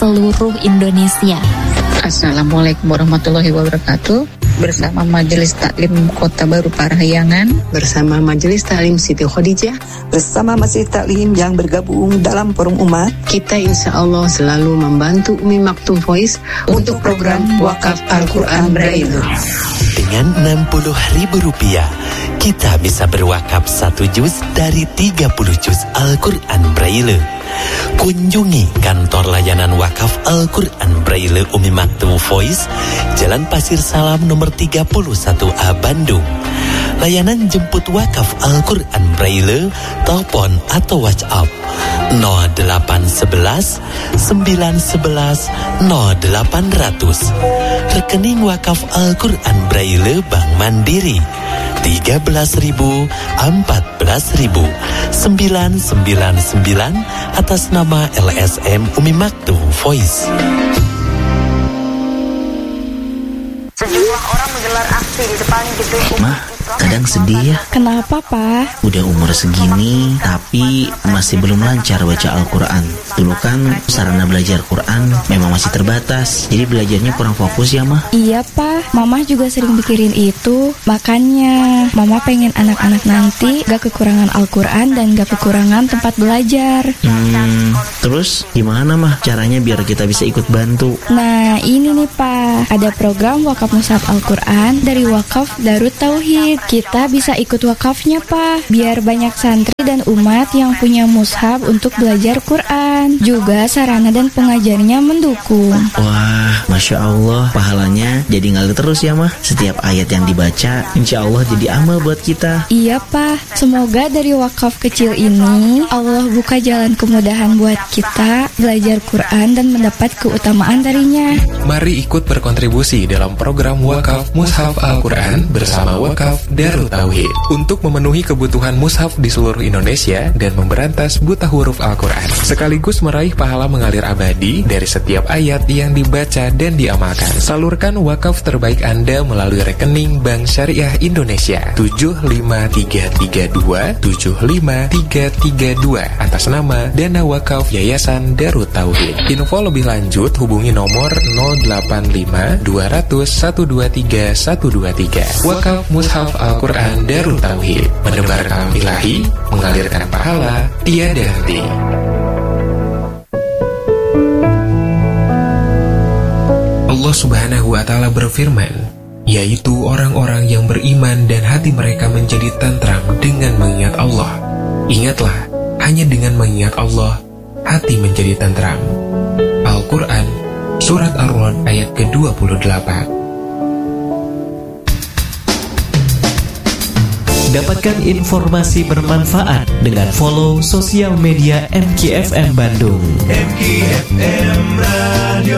seluruh Indonesia. Assalamualaikum warahmatullahi wabarakatuh. Bersama Majelis Taklim Kota Baru Parahyangan, bersama Majelis Taklim Siti Khadijah, bersama Majelis Taklim yang bergabung dalam forum umat, kita insya Allah selalu membantu Umi Maktum Voice untuk program Wakaf Al-Quran Braille. Dengan Rp60.000, kita bisa berwakaf 1 juz dari 30 juz Al-Quran Braille. Kunjungi kantor layanan wakaf Al-Quran Braille Umi Maktum Voice, Jalan Pasir Salam nomor 31A Bandung. Layanan jemput wakaf Al-Quran Braille, telepon atau WhatsApp 0811 911 0800. Rekening wakaf Al-Quran Braille Bank Mandiri 13.000 14.000 999 atas nama LSM Umi Maktum Voice. Sejumlah orang menggelar aksi di depan gedung Ma, kadang sedih ya. Kenapa, Pak? Udah umur segini, tapi masih belum lancar baca Al-Quran. Dulu kan sarana belajar Quran memang masih terbatas, jadi belajarnya kurang fokus ya, Ma? Iya, Pak. Mama juga sering mikirin itu. Makanya, Mama pengen anak-anak nanti gak kekurangan Al-Quran dan gak kekurangan tempat belajar. Terus gimana, Ma, caranya biar kita bisa ikut bantu? Nah, ini nih, Pak. Ada program wakaf mushaf Al-Quran dari Wakaf Darut Tauhid. Kita bisa ikut wakafnya, Pak. Biar banyak santri dan umat yang punya mushaf untuk belajar Quran. Juga sarana dan pengajarnya mendukung. Wah, Masya Allah, pahalanya jadi ngalir terus ya, Ma. Setiap ayat yang dibaca, insya Allah jadi amal buat kita. Iya, Pak. Semoga dari wakaf kecil ini, Allah buka jalan kemudahan buat kita belajar Quran dan mendapat keutamaan darinya. Mari ikut berkontribusi dalam program Wakaf Mushaf Al-Quran bersama Wakaf Darut Tauhid untuk memenuhi kebutuhan mushaf di seluruh Indonesia dan memberantas buta huruf Al-Quran, sekaligus meraih pahala mengalir abadi dari setiap ayat yang dibaca dan diamalkan. Salurkan wakaf terbaik Anda melalui rekening Bank Syariah Indonesia 75332 75332 atas nama Dana Wakaf Yayasan Darut Tauhid. Info lebih lanjut hubungi nomor 085 200 123 123. Wakaf Mushaf Al-Quran Darut Tauhid, menebar kalam ilahi, mengalirkan pahala tiada henti. Allah Subhanahu wa Ta'ala berfirman, yaitu orang-orang yang beriman dan hati mereka menjadi tentram dengan mengingat Allah. Ingatlah, hanya dengan mengingat Allah, hati menjadi tentram. Al-Quran, Surat Ar-Ra'd ayat ke-28. Dapatkan informasi bermanfaat dengan follow sosial media MKFM Bandung. MKFM Radio.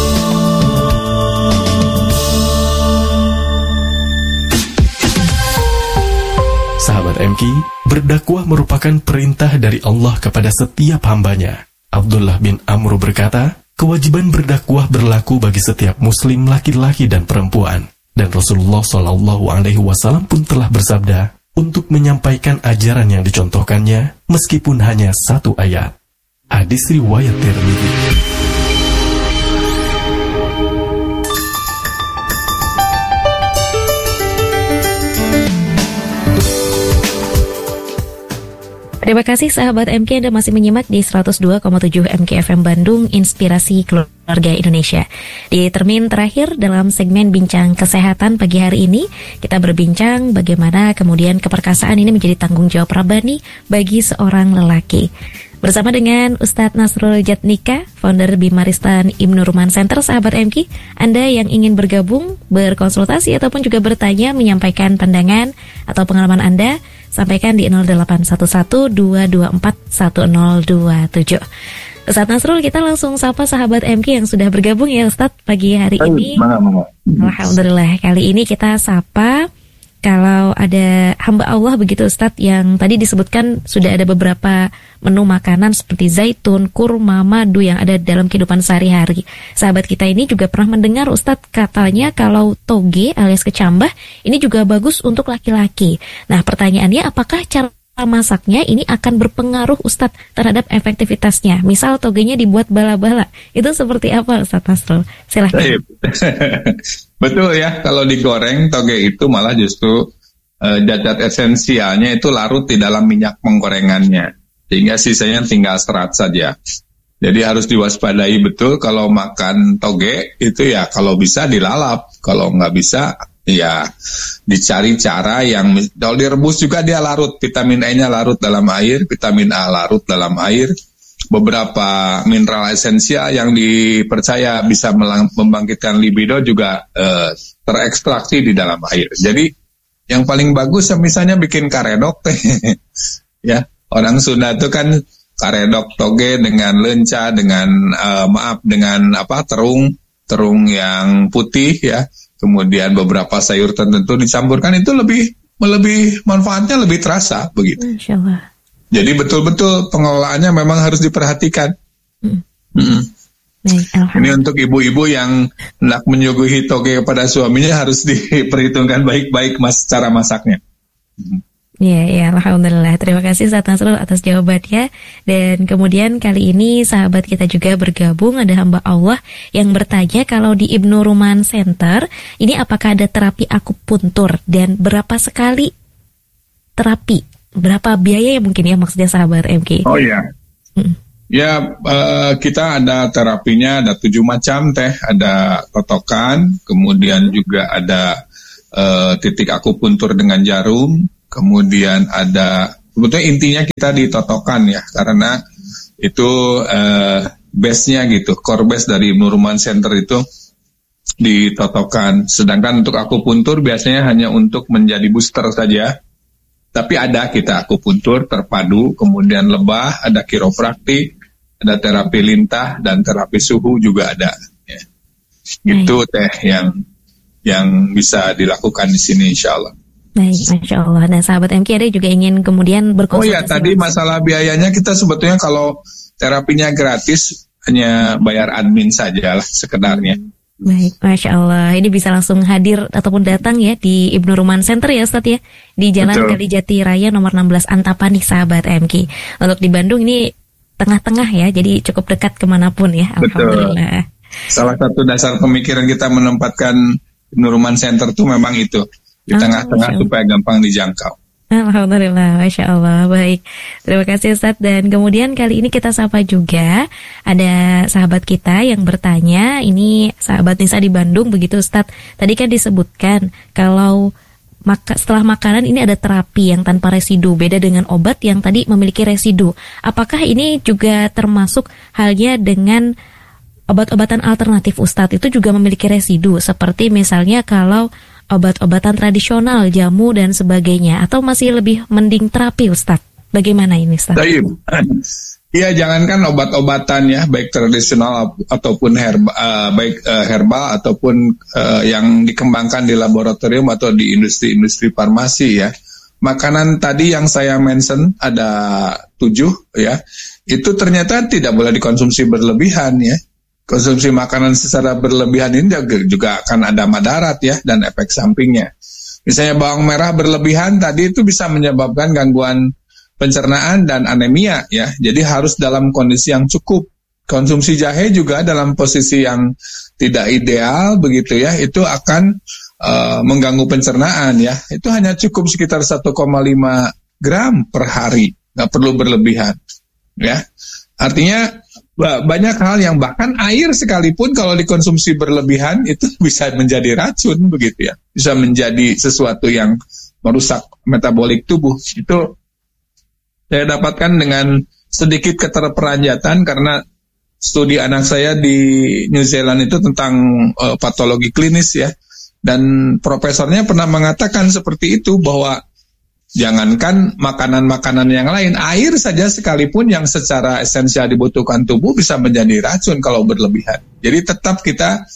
Sahabat MK, berdakwah merupakan perintah dari Allah kepada setiap hambanya. Abdullah bin Amr berkata, kewajiban berdakwah berlaku bagi setiap muslim laki-laki dan perempuan. Dan Rasulullah SAW pun telah bersabda untuk menyampaikan ajaran yang dicontohkannya meskipun hanya 1 ayat. Hadis riwayat Tirmidzi. Terima kasih sahabat MK, Anda masih menyimak di 102,7 MKFM Bandung, Inspirasi Keluarga Indonesia. Di termin terakhir dalam segmen Bincang Kesehatan pagi hari ini, kita berbincang bagaimana kemudian keperkasaan ini menjadi tanggung jawab Rabbani bagi seorang lelaki. Bersama dengan Ustadz Nasrul Jatnika, founder Bimaristan Ibnu Ruman Center. Sahabat MK, Anda yang ingin bergabung, berkonsultasi ataupun juga bertanya, menyampaikan pandangan atau pengalaman Anda, sampaikan di 0811-224-1027. Ustadz Nasrul, kita langsung sapa sahabat MK yang sudah bergabung ya Ustadz pagi hari ini. Alhamdulillah, kali ini kita sapa kalau ada hamba Allah begitu Ustadz, yang tadi disebutkan sudah ada beberapa menu makanan seperti zaitun, kurma, madu yang ada dalam kehidupan sehari-hari. Sahabat kita ini juga pernah mendengar Ustadz katanya kalau toge alias kecambah ini juga bagus untuk laki-laki. Nah pertanyaannya, apakah cara masaknya ini akan berpengaruh Ustadz terhadap efektivitasnya. Misal togenya dibuat bala-bala, itu seperti apa Ustadz Nasrul? Silahkan. Betul ya, kalau digoreng toge itu malah justru zat esensialnya itu larut di dalam minyak penggorengannya, sehingga sisanya tinggal serat saja. Jadi harus diwaspadai betul kalau makan toge itu ya kalau bisa dilalap, kalau nggak bisa ya dicari cara yang kalau direbus juga dia larut, vitamin E-nya larut dalam air, vitamin A larut dalam air, beberapa mineral esensial yang dipercaya bisa membangkitkan libido juga terekstraksi di dalam air. Jadi yang paling bagus misalnya bikin karedok teh, ya orang Sunda itu kan karedok toge dengan lenca, dengan dengan terung yang putih ya. Kemudian beberapa sayur tertentu dicampurkan itu lebih manfaatnya lebih terasa begitu. Insya Allah. Jadi betul-betul pengelolaannya memang harus diperhatikan. Ini untuk ibu-ibu yang hendak menyuguhi toge kepada suaminya harus diperhitungkan baik-baik cara masaknya. Ya, alhamdulillah. Terima kasih Ustadz Nasrul atas jawabannya. Dan kemudian kali ini sahabat kita juga bergabung, ada hamba Allah yang bertanya kalau di Ibnu Ruman Center ini apakah ada terapi akupuntur dan berapa sekali terapi, berapa biaya ya mungkin ya maksudnya sahabat MK? Oh ya, ya kita ada terapinya ada 7 macam teh, ada totokan, kemudian juga ada titik akupuntur dengan jarum. Kemudian ada, sebetulnya intinya kita ditotokan ya, karena itu base-nya gitu, core base dari Ibnu Ruman Center itu ditotokan. Sedangkan untuk akupuntur biasanya hanya untuk menjadi booster saja. Tapi ada kita akupuntur terpadu, kemudian lebah, ada kiropraktik, ada terapi lintah, dan terapi suhu juga ada. Ya. Itu teh yang bisa dilakukan di sini insya Allah. Baik, Masya Allah. Dan sahabat MK ada juga ingin kemudian berkonsultasi. Oh ya, tadi masalah biayanya kita sebetulnya kalau terapinya gratis hanya bayar admin saja lah sekedarnya. Baik, Masya Allah. Ini bisa langsung hadir ataupun datang ya di Ibnu Ruman Center ya Ustadz ya, di Jalan Kalijati Raya nomor 16 Antapani sahabat MK. Untuk di Bandung ini tengah-tengah ya, jadi cukup dekat kemanapun ya. Alhamdulillah. Salah satu dasar pemikiran kita menempatkan Ibnu Ruman Center itu memang itu. Di tengah-tengah supaya gampang dijangkau. Alhamdulillah, Masya Allah. Baik, terima kasih Ustadz. Dan kemudian kali ini kita sapa juga ada sahabat kita yang bertanya. Ini sahabat Nisa di Bandung begitu Ustadz. Tadi kan disebutkan kalau setelah makanan ini ada terapi yang tanpa residu, beda dengan obat yang tadi memiliki residu. Apakah ini juga termasuk halnya dengan obat-obatan alternatif Ustadz itu juga memiliki residu, seperti misalnya kalau obat-obatan tradisional, jamu dan sebagainya, atau masih lebih mending terapi Ustadz? Bagaimana ini Ustadz? Iya, jangankan obat-obatan ya, baik tradisional ataupun herbal ataupun yang dikembangkan di laboratorium atau di industri-industri farmasi ya. Makanan tadi yang saya mention ada 7 ya, itu ternyata tidak boleh dikonsumsi berlebihan ya. Konsumsi makanan secara berlebihan ini juga akan ada madarat ya dan efek sampingnya. Misalnya bawang merah berlebihan tadi itu bisa menyebabkan gangguan pencernaan dan anemia ya. Jadi harus dalam kondisi yang cukup. Konsumsi jahe juga dalam posisi yang tidak ideal begitu ya. Itu akan mengganggu pencernaan ya. Itu hanya cukup sekitar 1,5 gram per hari. Nggak perlu berlebihan ya. Artinya banyak hal yang bahkan air sekalipun kalau dikonsumsi berlebihan itu bisa menjadi racun begitu ya, bisa menjadi sesuatu yang merusak metabolik tubuh. Itu saya dapatkan dengan sedikit keterperanjatan karena studi anak saya di New Zealand itu tentang patologi klinis ya, dan profesornya pernah mengatakan seperti itu bahwa jangankan makanan-makanan yang lain, air saja sekalipun yang secara esensial dibutuhkan tubuh bisa menjadi racun kalau berlebihan. Jadi tetap kita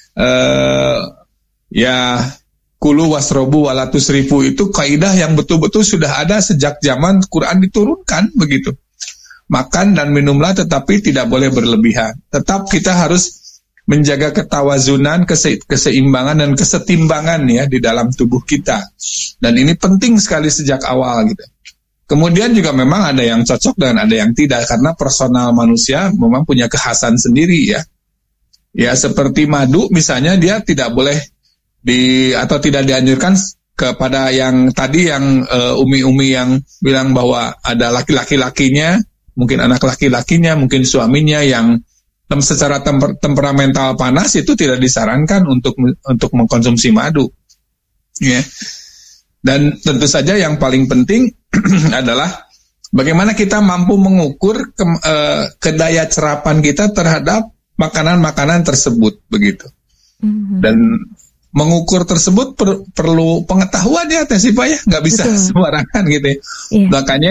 ya kulu wasrobu walatusrifu itu kaidah yang betul-betul sudah ada sejak zaman Quran diturunkan begitu. Makan dan minumlah tetapi tidak boleh berlebihan. Tetap kita harus menjaga ketawazunan, keseimbangan dan kesetimbangan ya di dalam tubuh kita. Dan ini penting sekali sejak awal gitu. Kemudian juga memang ada yang cocok dan ada yang tidak, karena personal manusia memang punya kekhasan sendiri ya. Ya seperti madu misalnya, dia tidak boleh atau tidak dianjurkan kepada yang tadi yang umi-umi yang bilang bahwa ada laki-lakinya, mungkin anak laki-lakinya, mungkin suaminya yang secara temperamental panas, itu tidak disarankan untuk mengkonsumsi madu. Ya. Dan tentu saja yang paling penting adalah bagaimana kita mampu mengukur kedaya cerapan kita terhadap makanan-makanan tersebut begitu. Dan mengukur tersebut perlu pengetahuan ya Teh Sipa ya, nggak bisa sembarangan gitu ya. Makanya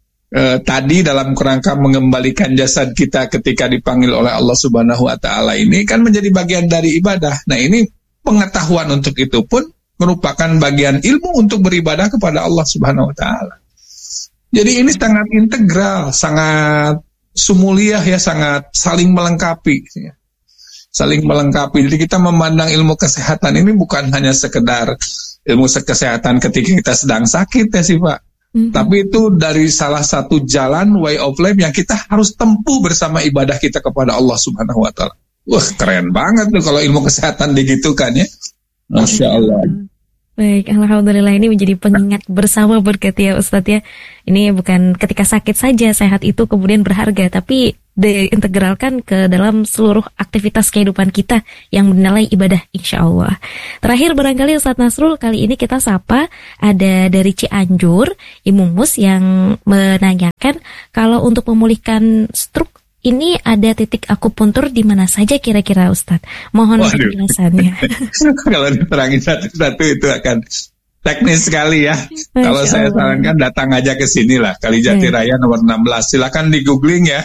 tadi dalam kerangka mengembalikan jasad kita ketika dipanggil oleh Allah Subhanahu wa Ta'ala ini kan menjadi bagian dari ibadah. Nah ini pengetahuan untuk itu pun merupakan bagian ilmu untuk beribadah kepada Allah Subhanahu wa Ta'ala. Jadi ini sangat integral, sangat sumuliah ya, sangat saling melengkapi ya. Saling melengkapi. Jadi kita memandang ilmu kesehatan ini bukan hanya sekedar ilmu kesehatan ketika kita sedang sakit ya sih Pak. Tapi itu dari salah satu jalan way of life yang kita harus tempuh bersama ibadah kita kepada Allah Subhanahu wa Ta'ala. Wah keren banget tuh kalau ilmu kesehatan digitukan ya. Masya Allah. Baik, alhamdulillah ini menjadi pengingat bersama berkat ya Ustadz ya. Ini bukan ketika sakit saja sehat itu kemudian berharga, tapi diintegralkan ke dalam seluruh aktivitas kehidupan kita yang bernilai ibadah insya Allah. Terakhir barangkali Ustadz Nasrul, kali ini kita sapa ada dari Cianjur, Ibu Mus yang menanyakan kalau untuk memulihkan stroke ini ada titik akupuntur di mana saja kira-kira Ustadz? Mohon penjelasannya. Kalau diterangin satu-satu itu akan teknis sekali ya. Kalau saya sarankan datang aja ke sini lah, Kalijati Raya nomor 16. Silakan di googling ya.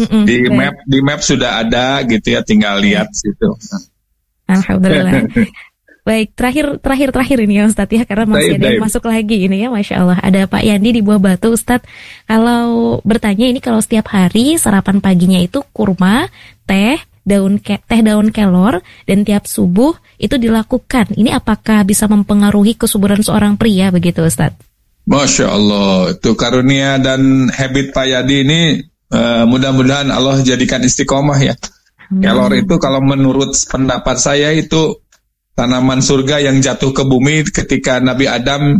Di map sudah ada gitu ya, tinggal lihat situ. Alhamdulillah. Baik, terakhir ini ya Ustadz ya, karena masih ada yang masuk lagi ini ya, Masya Allah. Ada Pak Yandi di Buah Batu Ustadz. Kalau bertanya ini, kalau setiap hari sarapan paginya itu kurma, teh daun kelor, dan tiap subuh itu dilakukan. Ini apakah bisa mempengaruhi kesuburan seorang pria begitu Ustadz? Masya Allah, itu karunia dan habit Pak Yandi ini mudah-mudahan Allah jadikan istiqomah ya. Kelor itu kalau menurut pendapat saya itu tanaman surga yang jatuh ke bumi ketika Nabi Adam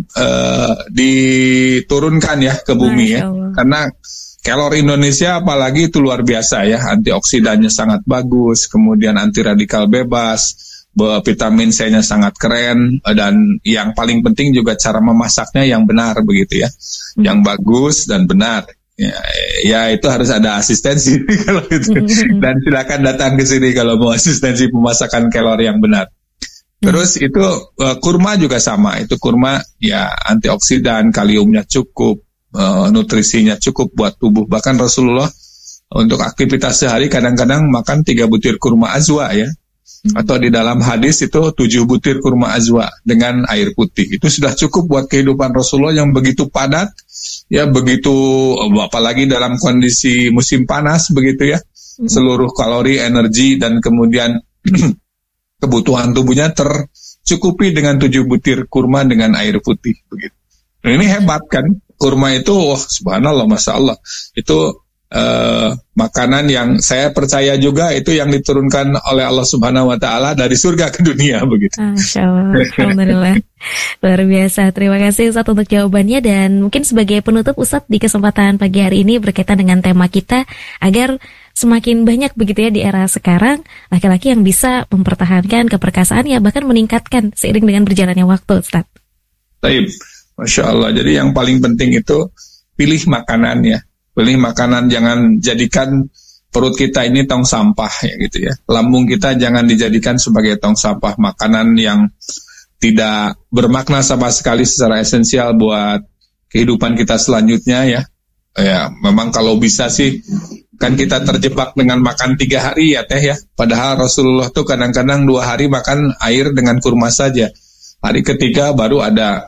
diturunkan ya ke bumi ya. Karena kelor Indonesia apalagi itu luar biasa ya, antioksidannya sangat bagus, kemudian anti radikal bebas, vitamin C-nya sangat keren, dan yang paling penting juga cara memasaknya yang benar begitu ya, yang bagus dan benar. Ya itu harus ada asistensi kalau itu. Dan silakan datang ke sini kalau mau asistensi pemasakan kelor yang benar. Terus itu kurma juga sama, itu kurma ya antioksidan, kaliumnya cukup, nutrisinya cukup buat tubuh. Bahkan Rasulullah untuk aktivitas sehari kadang-kadang makan 3 butir kurma azwa ya, atau di dalam hadis itu 7 butir kurma azwa dengan air putih. Itu sudah cukup buat kehidupan Rasulullah yang begitu padat ya, begitu apalagi dalam kondisi musim panas begitu ya, seluruh kalori, energi dan kemudian kebutuhan tubuhnya tercukupi dengan 7 butir kurma dengan air putih begitu. Nah, ini hebat kan, kurma itu subhanallah, masya Allah, itu makanan yang saya percaya juga itu yang diturunkan oleh Allah Subhanahu wa Ta'ala dari surga ke dunia begitu. Masya Allah, alhamdulillah. Luar biasa, terima kasih Ustadz untuk jawabannya. Dan mungkin sebagai penutup Ustadz di kesempatan pagi hari ini berkaitan dengan tema kita, agar semakin banyak begitu ya di era sekarang laki-laki yang bisa mempertahankan keperkasaannya, bahkan meningkatkan seiring dengan berjalannya waktu Ustadz. Baik, Masya Allah. Jadi yang paling penting itu pilih makanannya. Pilih makanan, jangan jadikan perut kita ini tong sampah ya gitu ya. Lambung kita jangan dijadikan sebagai tong sampah, makanan yang tidak bermakna sama sekali secara esensial buat kehidupan kita selanjutnya ya. Ya, memang kalau bisa sih kan kita terjebak dengan makan 3 hari ya Teh ya. Padahal Rasulullah tuh kadang-kadang 2 hari makan air dengan kurma saja. Hari ketiga baru ada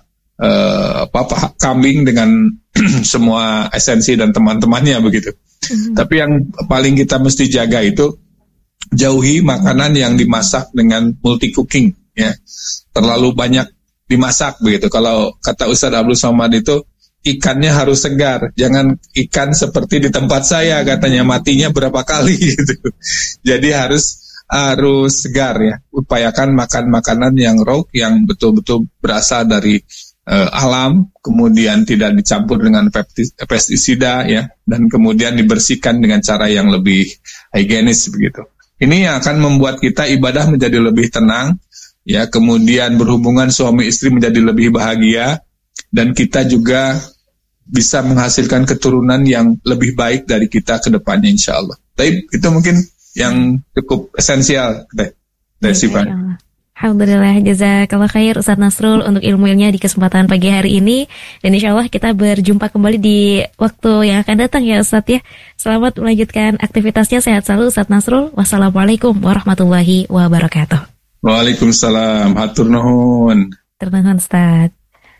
kambing dengan semua esensi dan teman-temannya begitu. Tapi yang paling kita mesti jaga itu jauhi makanan yang dimasak dengan multi cooking ya. Terlalu banyak dimasak begitu. Kalau kata Ustadz Abdul Somad itu ikannya harus segar. Jangan ikan seperti di tempat saya, katanya matinya berapa kali gitu. Jadi harus segar ya. Upayakan makan makanan yang raw, yang betul-betul berasal dari alam, kemudian tidak dicampur dengan pestisida ya, dan kemudian dibersihkan dengan cara yang lebih higienis begitu. Ini yang akan membuat kita ibadah menjadi lebih tenang ya, kemudian berhubungan suami istri menjadi lebih bahagia, dan kita juga bisa menghasilkan keturunan yang lebih baik dari kita ke depannya insyaallah. Tapi itu mungkin yang cukup esensial dari Sifan. Alhamdulillah, jazakallah khair Ustaz Nasrul untuk ilmu-ilmunya di kesempatan pagi hari ini. Dan insya Allah kita berjumpa kembali di waktu yang akan datang ya Ustaz ya. Selamat melanjutkan aktivitasnya, sehat selalu Ustaz Nasrul. Wassalamualaikum warahmatullahi wabarakatuh. Waalaikumsalam, hatur nuhun. Ternuhun Ustaz.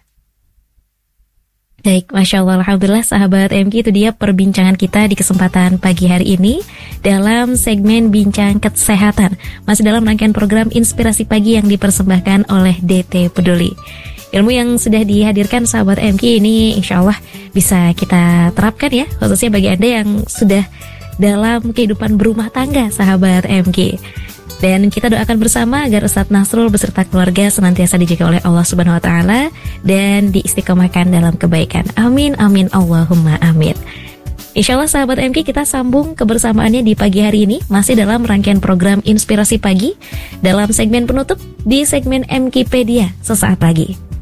Baik, Masya Allah, Alhamdulillah sahabat MK, itu dia perbincangan kita di kesempatan pagi hari ini dalam segmen Bincang Kesehatan, masih dalam rangkaian program Inspirasi Pagi yang dipersembahkan oleh DT Peduli. Ilmu yang sudah dihadirkan sahabat MK ini insya Allah bisa kita terapkan ya, khususnya bagi Anda yang sudah dalam kehidupan berumah tangga sahabat MK. Dan kita doakan bersama agar Ustaz Nasrul beserta keluarga senantiasa dijaga oleh Allah Subhanahu wa taala dan diistiqomahkan dalam kebaikan. Amin amin Allahumma amin. Insyaallah sahabat MK, kita sambung kebersamaannya di pagi hari ini masih dalam rangkaian program Inspirasi Pagi dalam segmen penutup di segmen MKpedia sesaat lagi.